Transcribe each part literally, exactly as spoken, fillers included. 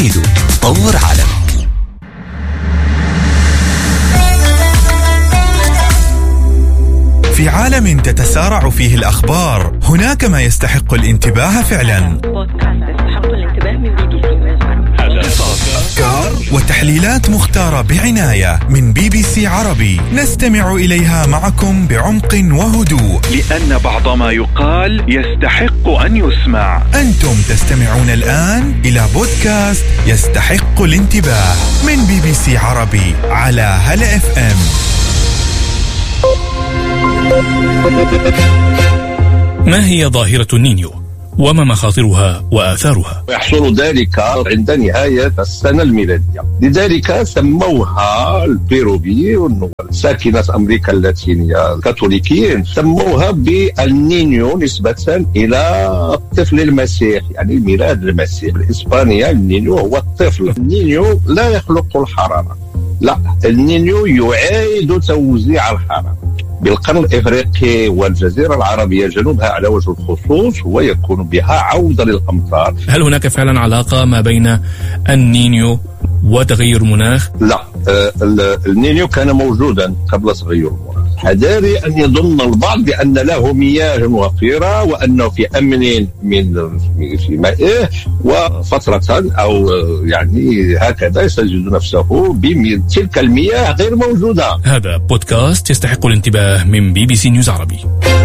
أريد طور عالم. في عالم تتسارع فيه الأخبار هناك ما يستحق الانتباه فعلا. أفكار وتحليلات مختارة بعناية من بي بي سي عربي نستمع إليها معكم بعمق وهدوء، لأن بعض ما يقال يستحق أن يسمع. أنتم تستمعون الآن إلى بودكاست يستحق الانتباه من بي بي سي عربي على هلا اف ام. ما هي ظاهرة النينيو؟ وما مخاطرها وآثارها؟ يحصل ذلك عند نهاية السنة الميلادية، لذلك سموها البيروفيين ساكنة أمريكا اللاتينية الكاثوليكيين سموها بالنينيو نسبة إلى الطفل المسيح، يعني ميلاد المسيح. بالإسبانية النينيو هو الطفل. النينيو لا يخلق الحرارة، لا، النينيو يعيد توزيع الحرارة. بالقرن الإفريقي والجزيرة العربية جنوبها على وجه الخصوص ويكون بها عودة للأمطار. هل هناك فعلا علاقة ما بين النينيو وتغير المناخ؟ لا، النينيو كان موجودا قبل تغير المناخ. حذاري أن يظن البعض بأن له مياه وفيرة وأنه في أمن من في مائه، وفترة أو يعني هكذا يجد نفسه بتلك المياه غير موجودة. هذا بودكاست يستحق الانتباه من بي بي سي نيوز عربي.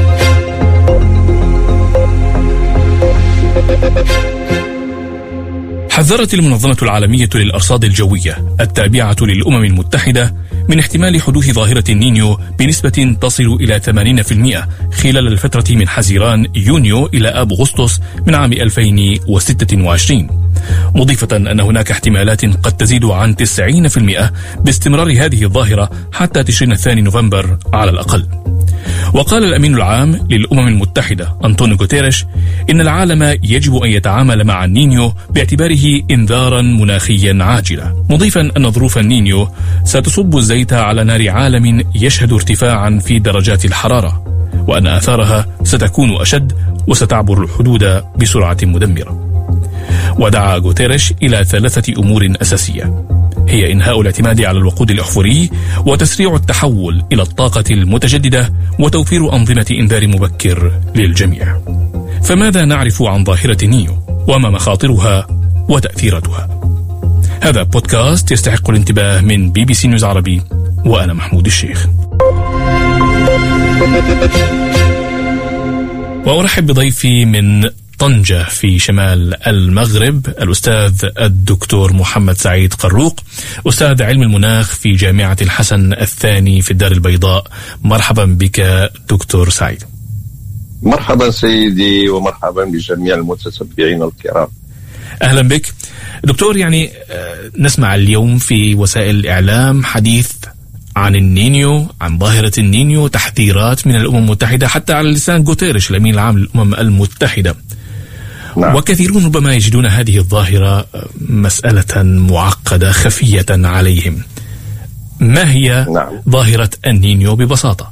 حذرت المنظمة العالمية للأرصاد الجوية التابعة للأمم المتحدة من احتمال حدوث ظاهرة النينيو بنسبة تصل إلى ثمانين بالمئة خلال الفترة من حزيران يونيو إلى آب أغسطس من عام ألفين وستة وعشرين، مضيفة أن هناك احتمالات قد تزيد عن تسعين بالمئة باستمرار هذه الظاهرة حتى تشرين الثاني نوفمبر على الأقل. وقال الأمين العام للأمم المتحدة أنطونيو غوتيريش إن العالم يجب أن يتعامل مع النينيو باعتباره إنذارا مناخيا عاجلا، مضيفا أن ظروف النينيو ستصب الزيت على نار عالم يشهد ارتفاعا في درجات الحرارة، وأن آثارها ستكون أشد وستعبر الحدود بسرعة مدمرة. ودعا غوتيريش إلى ثلاثة أمور أساسية، هي إنهاء الاعتماد على الوقود الأحفوري وتسريع التحول إلى الطاقة المتجددة وتوفير أنظمة إنذار مبكر للجميع. فماذا نعرف عن ظاهرة النينيو وما مخاطرها وتأثيراتها؟ هذا بودكاست يستحق الانتباه من بي بي سي نيوز عربي، وأنا محمود الشيخ. وأرحب بضيفي من طنجة في شمال المغرب الأستاذ الدكتور محمد سعيد قروق، أستاذ علم المناخ في جامعة الحسن الثاني في الدار البيضاء. مرحبا بك دكتور سعيد. مرحبا سيدي ومرحبا بجميع المتتبعين الكرام. أهلا بك دكتور. يعني نسمع اليوم في وسائل الإعلام حديث عن النينيو، عن ظاهرة النينيو، تحذيرات من الأمم المتحدة حتى على لسان غوتيريش الأمين العام للأمم المتحدة. نعم. وكثيرون ربما يجدون هذه الظاهرة مسألة معقدة خفية عليهم. ما هي نعم. ظاهرة النينيو ببساطة؟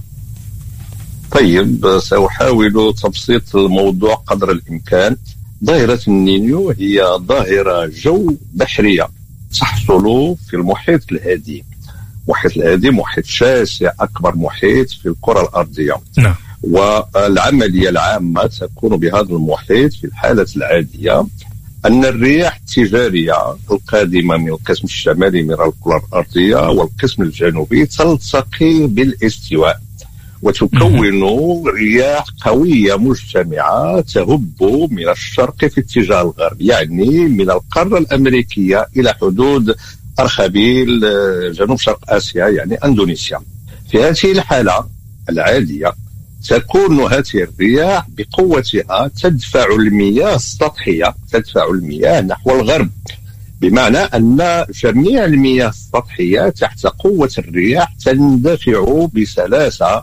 طيب، سأحاول تبسيط الموضوع قدر الإمكان. ظاهرة النينيو هي ظاهرة جو بحرية تحصل في المحيط الهادي. المحيط الهادي محيط شاسع، أكبر محيط في الكرة الأرضية. نعم. والعملية العامة تكون بهذا المحيط في الحالة العادية أن الرياح التجارية القادمة من القسم الشمالي من الكرة الأرضية والقسم الجنوبي تلتقي بالاستواء وتكون رياح قوية مجتمعة تهب من الشرق في اتجاه الغرب، يعني من القارة الأمريكية إلى حدود أرخبيل جنوب شرق آسيا، يعني أندونيسيا. في هذه الحالة العادية تكون هذه الرياح بقوتها تدفع المياه السطحية تدفع المياه نحو الغرب، بمعنى أن جميع المياه السطحية تحت قوة الرياح تندفع بسلاسة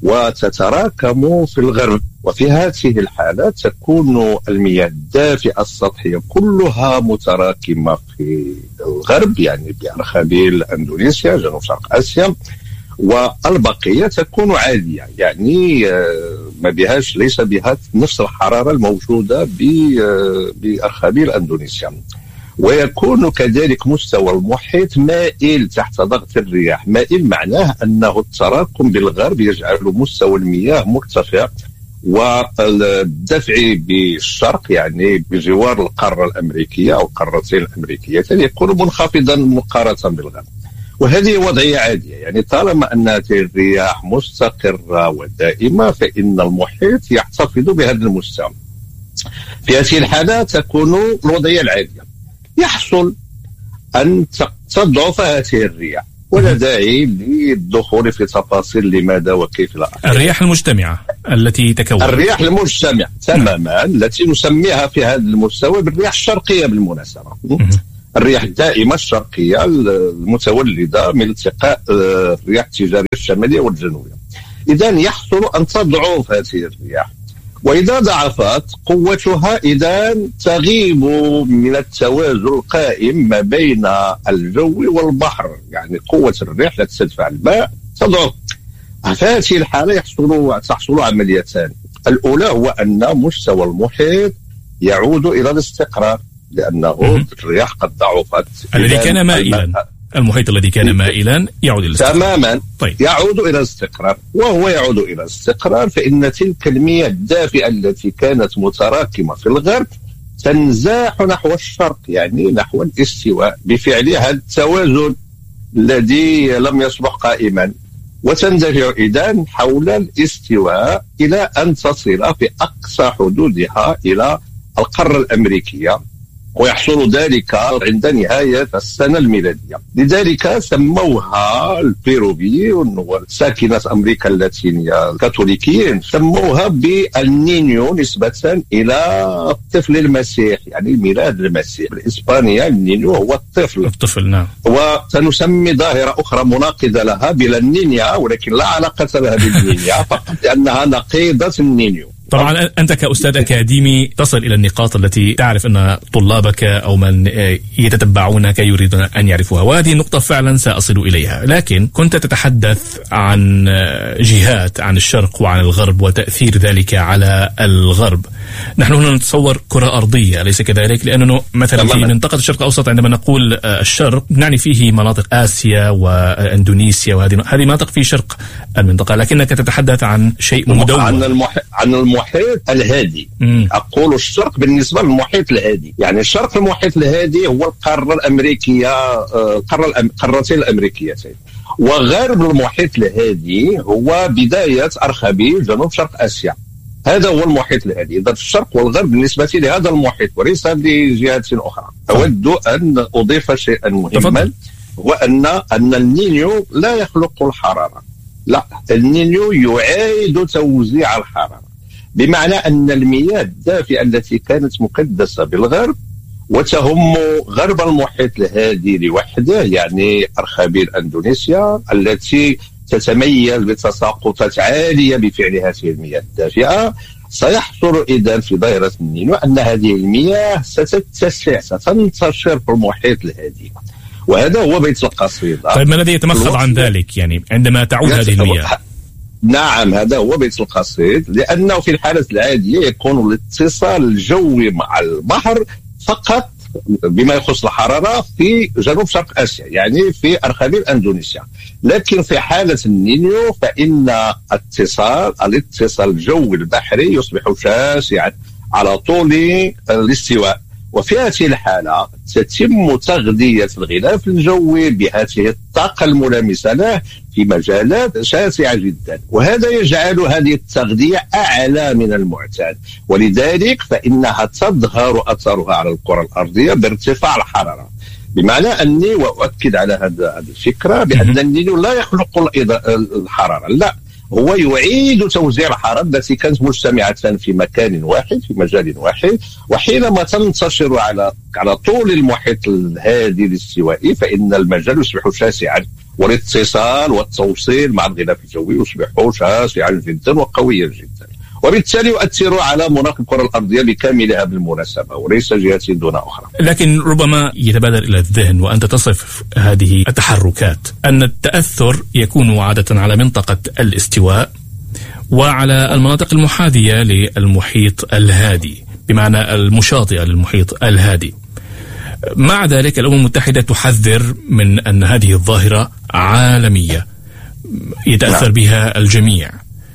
وتتراكم في الغرب. وفي هذه الحالة تكون المياه الدافئة السطحية كلها متراكمة في الغرب، يعني بأرخبيل أندونيسيا جنوب شرق آسيا، والبقية تكون عادية، يعني ما بهاش ليس بها نفس الحرارة الموجودة بأرخبيل أندونيسيا. ويكون كذلك مستوى المحيط مائل تحت ضغط الرياح. مائل معناه أنه التراكم بالغرب يجعل مستوى المياه مرتفع، والدفع بالشرق يعني بجوار القارة الأمريكية أو القارتين الأمريكيتين يكون منخفضا مقارنة بالغرب. وهذه وضعية عادية، يعني طالما أن هذه الرياح مستقرة ودائمة فإن المحيط يحتفظ بهذا المستوى. في هذه الحالة تكون الوضعية العادية. يحصل أن تضعف هذه الرياح، ولا داعي للدخول في تفاصيل لماذا وكيف لا. الرياح المجتمعة التي تكون الرياح المجتمعة تماما التي نسميها في هذا المستوى بالرياح الشرقية بالمناسبة. الرياح الدائمة الشرقية المتولدة من التقاء الرياح التجارية الشمالية والجنوبية. إذا يحصل أن تضعف هذه الرياح، وإذا ضعفت قوتها إذا تغيب من التوازن القائم ما بين الجو والبحر، يعني قوة الريح التي تدفع الماء تضعف. في هذه الحالة يحصل تحصل عمليتان. الأولى هو أن مستوى المحيط يعود إلى الاستقرار، لأنه الرياح قد ضعفت. الذي كان مائلا، المحيط الذي كان مائلا يعود إلى الاستقرار تماما. طيب. يعود إلى الاستقرار، وهو يعود إلى الاستقرار فإن تلك المياه الدافئة التي كانت متراكمة في الغرب تنزاح نحو الشرق، يعني نحو الاستواء بفعلها التوازن الذي لم يصبح قائما، وتندفع إذن حول الاستواء إلى أن تصل في أقصى حدودها إلى القارة الأمريكية، ويحصل ذلك عند نهاية السنة الميلادية. لذلك سموها البيروفيون وساكنة أمريكا اللاتينية الكاثوليكيين سموها بالنينيو نسبة إلى الطفل المسيح، يعني ميلاد المسيح. بالإسبانية النينيو هو الطفل الطفل نعم. وسنسمي ظاهرة أخرى مناقضة لها بلا النينيا، ولكن لا علاقة لها بالنينيا فقط لأنها نقيضة النينيو. طبعا أنت كأستاذ أكاديمي تصل إلى النقاط التي تعرف أن طلابك أو من يتتبعونك يريدون أن يعرفوها، وهذه النقطة فعلا سأصل إليها. لكن كنت تتحدث عن جهات، عن الشرق وعن الغرب وتأثير ذلك على الغرب. نحن هنا نتصور كرة أرضية، أليس كذلك؟ لأنه مثلا في منطقة الشرق الأوسط عندما نقول الشرق نعني فيه مناطق آسيا وإندونيسيا، وهذه هذه مناطق في شرق المنطقة، لكنك تتحدث عن شيء مدون عن المح... عن المحيط الهادي. مم. أقول الشرق بالنسبة للمحيط الهادي، يعني الشرق المحيط الهادي هو القارة الأمريكية، القارة القارتين الأمريكيتين، وغرب المحيط الهادي هو بداية أرخبيل جنوب شرق آسيا. هذا هو المحيط الهادي. إذا الشرق والغرب بالنسبة لهذا المحيط وليس لجهات أخرى. أود أن أضيف شيئا مهما، هو أن أن النينيو لا يخلق الحرارة، لا، النينيو يعيد توزيع الحرارة، بمعنى أن المياه الدافئة التي كانت مكدسة بالغرب وتهم غرب المحيط الهادي لوحده، يعني أرخبيل أندونيسيا التي تتميز بتساقطات عالية بفعل هذه المياه الدافئة، سيحصل إذن في دائرة النينو أن هذه المياه ستتسع، ستنتشر في المحيط الهادي، وهذا هو بيت القصيدة. طيب ما الذي يتمخض عن ذلك يعني عندما تعود هذه المياه؟ نعم، هذا هو بيت القصيد، لأنه في الحالة العادية يكون الاتصال الجوي مع البحر فقط بما يخص الحرارة في جنوب شرق آسيا، يعني في أرخبيل أندونيسيا. لكن في حالة النينيو فإن اتصال الاتصال الجوي البحري يصبح شاسعا على طول الاستواء، وفي هذه الحالة تتم تغذية الغلاف الجوي بهذه الطاقة الملامسة له في مجالات شاسعة جدا، وهذا يجعل هذه التغذية أعلى من المعتاد، ولذلك فإنها تظهر أثرها على الكرة الأرضية بارتفاع الحرارة. بمعنى أني وأؤكد على هذا الفكرة بأن النينيو لا يخلق الحرارة، لا، هو يعيد توزيع الحرارة التي كانت مجتمعة في مكان واحد في مجال واحد، وحينما تنتشر على على طول المحيط الهادي الاستوائي فإن المجال يصبح شاسعا، والاتصال والتوصيل مع الغلاف الجوي يصبح شاسعا جدا وقويا جدا، وبالتالي يؤثر على مناخ الكرة الأرضية بكاملها بالمناسبة، وليس جهات دون أخرى. لكن ربما يتبادر إلى الذهن وأنت تصف هذه التحركات أن التأثر يكون عادة على منطقة الاستواء وعلى المناطق المحاذية للمحيط الهادي، بمعنى المشاطئة للمحيط الهادي. مع ذلك الأمم المتحدة تحذر من أن هذه الظاهرة عالمية يتأثر نعم. بها الجميع.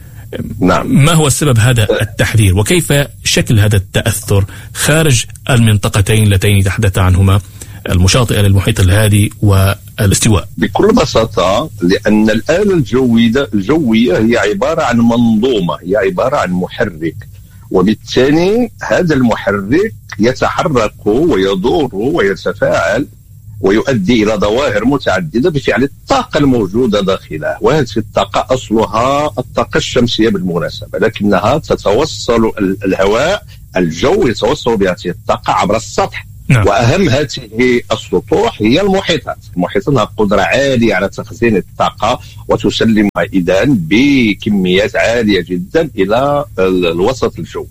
نعم. ما هو السبب هذا التحذير، وكيف شكل هذا التأثر خارج المنطقتين اللتين تحدث عنهما، المشاطئة للمحيط الهادي والاستواء؟ بكل بساطة لأن الآلة الجوية الجوية هي عبارة عن منظومة، هي عبارة عن محرك، وبالتالي هذا المحرك يتحرك ويدور ويتفاعل ويؤدي إلى ظواهر متعددة بفعل الطاقة الموجودة داخلها. وهذه الطاقة أصلها الطاقة الشمسية بالمناسبة، لكنها تتوصل الهواء الجو يتوصل بهذه الطاقة عبر السطح. نعم. وأهم هذه السطوح هي المحيطات. المحيطات لها قدرة عالية على تخزين الطاقة وتسلمها إذن بكميات عالية جدا إلى الوسط الجوي.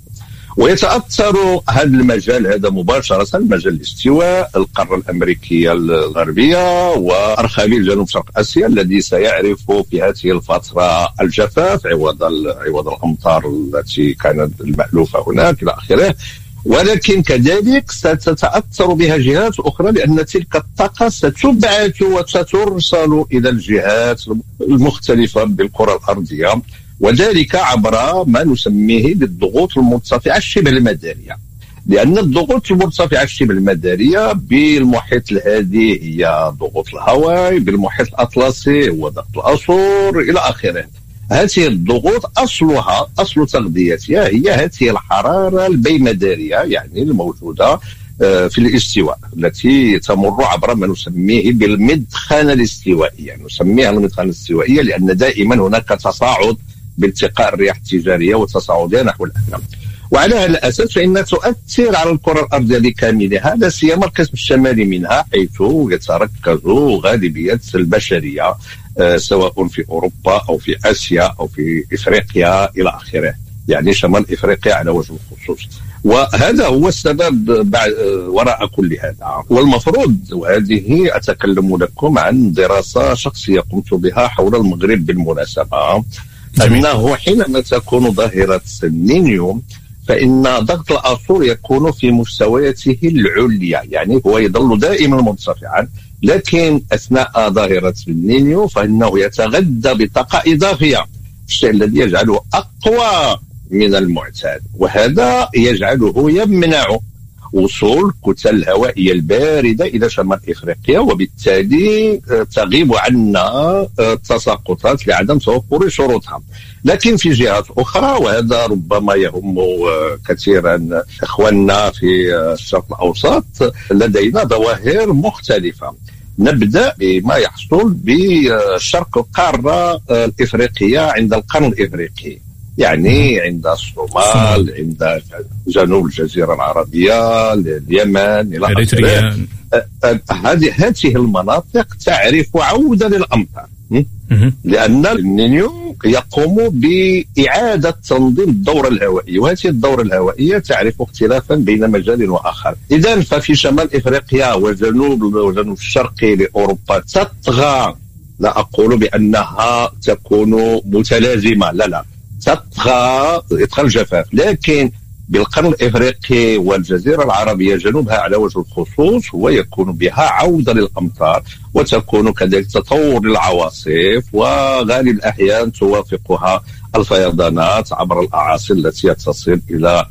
ويتأثر هذا المجال هذا مباشرة، مجال الاستواء، القارة الأمريكية الغربية وأرخبيل جنوب شرق آسيا الذي سيعرف في هذه الفترة الجفاف عوض عوض الأمطار التي كانت المألوفة هناك إلى آخره. ولكن كذلك ستتأثر بها جهات أخرى، لأن تلك الطاقة ستبعث وسترسل إلى الجهات المختلفة بالكرة الأرضية، وذلك عبر ما نسميه بالضغوط المرتفعة الشبه المدارية. لأن الضغوط المرتفعة الشبه المدارية بالمحيط الهادي هي ضغوط الهواء، بالمحيط الأطلسي هو ضغط الأصور إلى آخره. هذه الضغوط أصلها أصل تغذيتها هي هذه الحرارة البيمدارية، يعني الموجودة في الاستواء، التي تمر عبر ما نسميه بالمدخنة الاستوائية. نسميها المدخنة الاستوائية لأن دائما هناك تصاعد بالتقاء الرياح التجارية وتصاعدها نحو الأمام. وعلى هذا الأساس فإنها تؤثر على الكرة الأرضية بكاملها، لا سيما القسم الشمالي منها، حيث يتركز غالبية البشرية آه سواء في أوروبا أو في آسيا أو في إفريقيا إلى آخره، يعني شمال إفريقيا على وجه الخصوص. وهذا هو السبب بعد وراء كل هذا. والمفروض، وهذه أتكلم لكم عن دراسة شخصية قمت بها حول المغرب بالمناسبة، أنه حينما تكون ظاهرة النينيو فإن ضغط الأصول يكون في مستوياته العليا، يعني هو يظل دائما مرتفعا، لكن أثناء ظاهرة النينيو فإنه يتغذى بطاقة إضافية، الشيء الذي يجعله أقوى من المعتاد، وهذا يجعله يمنع وصول كتل الهوائية الباردة إلى شمال إفريقيا، وبالتالي تغيب عنا التساقطات لعدم توفر شروطها. لكن في جهات أخرى، وهذا ربما يهم كثيرا إخواننا في الشرق الأوسط، لدينا ظواهر مختلفة. نبدأ بما يحصل بشرق القارة الإفريقية عند القرن الإفريقي، يعني عند الصومال، عند جنوب الجزيرة العربية، اليمن إلى آخره. هذه هذه المناطق تعرف عودة للأمطار، لأن النينيو يقوم بإعادة تنظيم الدورة الهوائية، وهذه الدورة الهوائية تعرف اختلافا بين مجال وآخر. إذن ففي شمال إفريقيا وجنوب وجنوب الشرقي لأوروبا تطغى، لا أقول بأنها تكون متلازمة، لا لا تطغى إدخال الجفاف، لكن بالقرن الإفريقي والجزيرة العربية جنوبها على وجه الخصوص هو يكون بها عودة للأمطار، وتكون كذلك تطور للعواصف، وغالب الأحيان توافقها الفيضانات عبر الأعاصير التي تصل إلى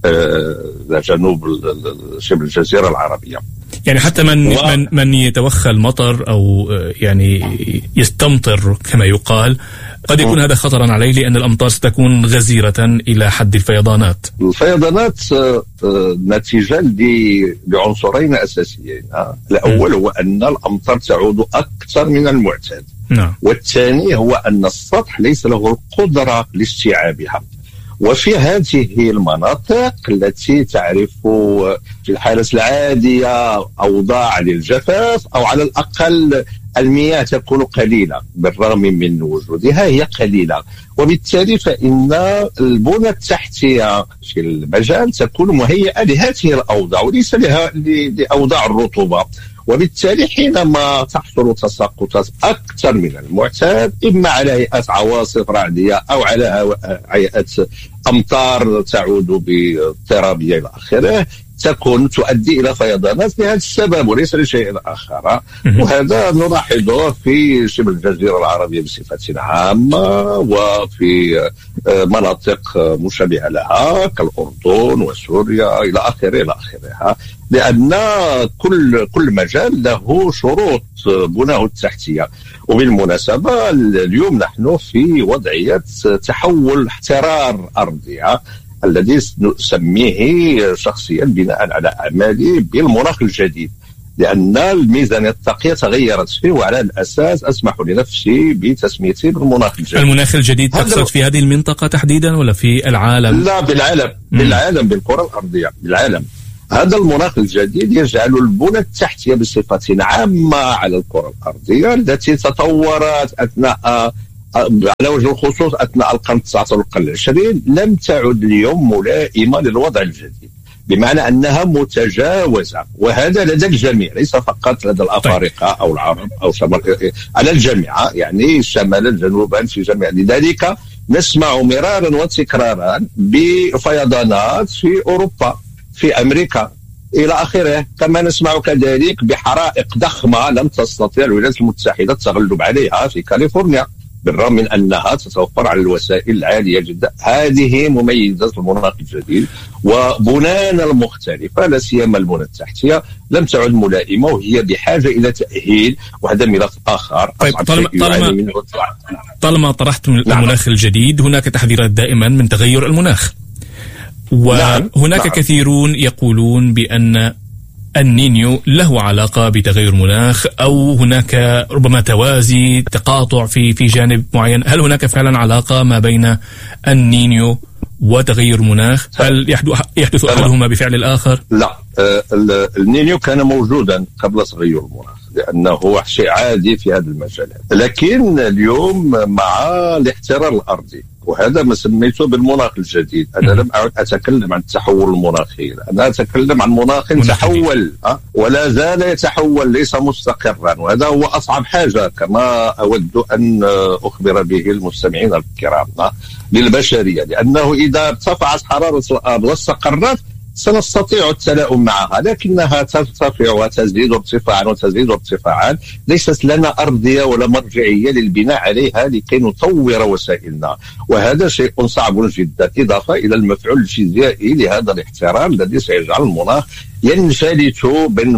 جنوب شبه الجزيرة العربية. يعني حتى من و... من من يتوخى المطر أو يعني يستمطر كما يقال قد يكون هذا خطرا عليه، لأن الأمطار ستكون غزيرة إلى حد الفيضانات. الفيضانات نتيجة لعنصرين أساسيين. الأول هو أن الأمطار تعود أكثر من المعتاد، نعم. والثاني هو أن السطح ليس له القدرة لاستيعابها. وفي هذه المناطق التي تعرف في الحالة العادية أوضاع للجفاف، أو على الأقل المياه تكون قليلة بالرغم من وجودها، هي قليلة، وبالتالي فإن البنى التحتية في المجال تكون مهيئة لهذه الأوضاع وليس لها لأوضاع الرطوبة. وبالتالي حينما تحصل تساقطات أكثر من المعتاد، إما على هيئة عواصف رعدية أو على هيئة أمطار تعود باضطرابية إلى آخره، تكون تؤدي إلى فيضانات لهذا السبب وليس لشيء آخر. وهذا نلاحظه في شبه الجزيرة العربية بصفة عامة وفي مناطق مشابهة لها كالأردن وسوريا إلى آخره إلى آخره، لأن كل كل مجال له شروط بناه التحتية. وبالمناسبة اليوم نحن في وضعية تحول احترار أرضية الذي نسميه شخصيا بناء على أعمالي بالمناخ الجديد، لأن الميزانية الطاقية تغيرت فيه، وعلى الأساس أسمح لنفسي بتسميته بالمناخ الجديد. المناخ الجديد تقصد في هذه المنطقة تحديدا ولا في العالم؟ لا، بالعالم م. بالعالم بالكرة الأرضية بالعالم. هذا المناخ الجديد يجعل البنى التحتية بصفة عامة على الكرة الأرضية التي تطورت أثناء على وجه الخصوص أثناء القرن التاسع عشر والقرن العشرين لم تعد اليوم ملائمة للوضع الجديد، بمعنى أنها متجاوزة، وهذا لدى الجميع ليس فقط لدى الأفارقة أو العرب أو شمال، على الجميع يعني شمالا جنوبا في جميع. لذلك نسمع مرارا وتكرارا بفيضانات في أوروبا في أمريكا إلى آخره، كما نسمع كذلك بحرائق ضخمة لم تستطيع الولايات المتحدة التغلب عليها في كاليفورنيا بالرغم من أنها تتوفر على الوسائل العالية جدا. هذه مميزات المناخ الجديد، وبنانا المختلفة لا سيما البنى التحتية لم تعد ملائمة، وهي بحاجة إلى تأهيل، وهذا ملف آخر. طيب طالما طالما, طالما طرحتم نعم. المناخ الجديد، هناك تحذيرات دائما من تغير المناخ، وهناك نعم. كثيرون يقولون بأن النينيو له علاقة بتغير المناخ، أو هناك ربما توازي تقاطع في في جانب معين. هل هناك فعلا علاقة ما بين النينيو وتغير المناخ؟ هل يحدث أحدهما بفعل الآخر؟ لا، النينيو كان موجودا قبل تغير المناخ لأنه شيء عادي في هذا المجال، لكن اليوم مع الاحترار الأرضي، وهذا ما سميته بالمناخ الجديد. أنا لم أعد أتكلم عن التحول المناخي، أنا أتكلم عن مناخ تحول ولا زال يتحول ليس مستقرا، وهذا هو أصعب حاجة كما أود أن أخبر به المستمعين الكرام للبشرية، لأنه إذا ارتفعت حرارة الأرض واستقرت سنستطيع التلاؤم معها، لكنها ترتفع وتزيد ارتفاعا وتزيد ارتفاعا، ليست لنا أرضية ولا مرجعية للبناء عليها لكي نطور وسائلنا، وهذا شيء صعب جدا، إضافة إلى المفعول الفيزيائي لهذا الاحترار الذي سيجعل المناخ ينفلت بين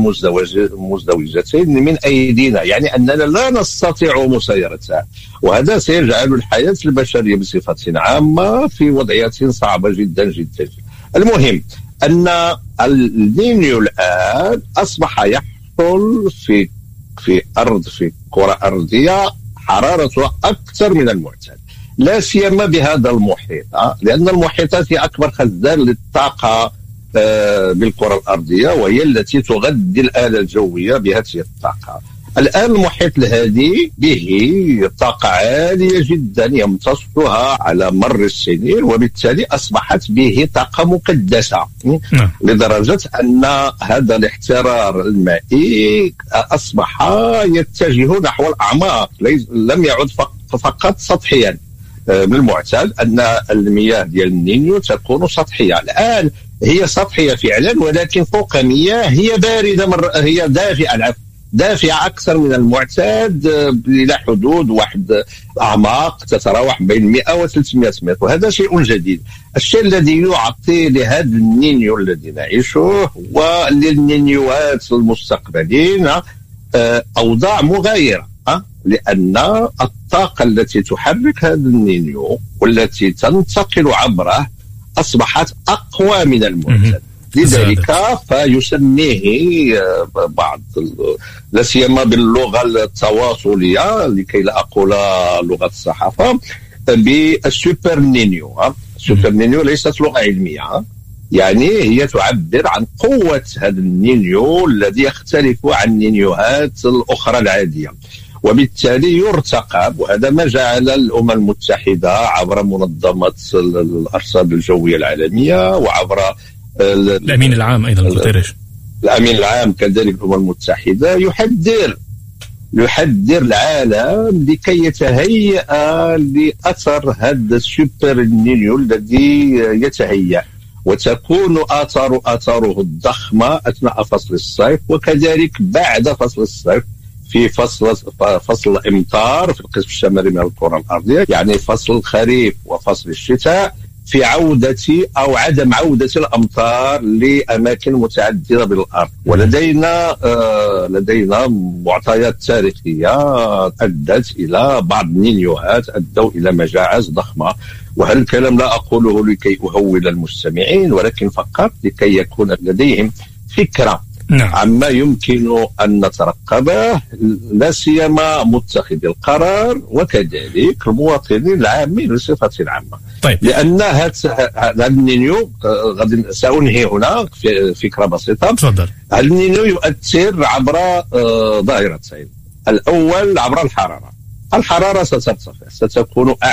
مزدوجتين من أيدينا، يعني أننا لا نستطيع مسايرتها، وهذا سيجعل الحياة البشرية بصفة عامة في وضعيات صعبة جدا جدا. المهم أن النينيو الآن أصبح يحصل في في أرض في كرة أرضية حرارتها أكثر من المعتاد، لا سيما بهذا المحيط، لأن المحيطات هي أكبر خزان للطاقة بالكرة الأرضية، وهي التي تغذي الآلة الجوية بهذه الطاقة. الآن المحيط الهادي به طاقة عالية جدا يمتصها على مر السنين، وبالتالي أصبحت به طاقة مقدسة لدرجة أن هذا الاحترار المائي أصبح يتجه نحو الأعماق، لم يعد فقط سطحيا. من المعتاد أن المياه ديال النينيو تكون سطحية، الآن هي سطحية فعلا، ولكن فوق مياه هي باردة مر... هي دافئة العفو دافعة أكثر من المعتاد إلى حدود واحد أعماق تتراوح بين مئة وثلاثمئة متر، وهذا شيء جديد. الشيء الذي يعطي لهذا النينيو الذي نعيشه وللنينيوات المستقبلين أوضاع مغايرة، لأن الطاقة التي تحرك هذا النينيو والتي تنتقل عبره أصبحت أقوى من المعتاد، لذلك فيسميه بعض لا سيما باللغة التواصلية لكي لا أقول لغة الصحافة بالسوبر نينيو. السوبر نينيو ليست لغة علمية، يعني هي تعبر عن قوة هذا النينيو الذي يختلف عن النينيوهات الأخرى العادية، وبالتالي يرتقب. وهذا ما جعل الأمم المتحدة عبر منظمة الأرصاد الجوية العالمية وعبر الأمين العام أيضا غوتيريش الأمين العام كذلك الأمم المتحدة يحذر يحذر العالم لكي يتهيأ لأثر هذا السوبر نينيو الذي يتهيأ. وتكون آثار آثاره الضخمة أثناء فصل الصيف، وكذلك بعد فصل الصيف في فصل فصل الامطار في القسم الشمالي من الكرة الأرضية، يعني فصل الخريف وفصل الشتاء، في عودة أو عدم عودة الأمطار لأماكن متعددة بالأرض. ولدينا آه لدينا معطيات تاريخية أدت إلى بعض النينيوهات أدوا إلى مجاعات ضخمة. وهذا الكلام لا أقوله لكي أهول المستمعين، ولكن فقط لكي يكون لديهم فكرة نعم. عما يمكن أن نترقبه، لا سيما متخذي القرار وكذلك المواطنين العامين بصفة عامة. طيب. لأن هذا النينيو غادي سأنهي هنا فكرة بسيطة. تفضل. النينيو يؤثر عبر ظاهرتين. الأول عبر الحرارة. الحرارة سترتفع، ستكون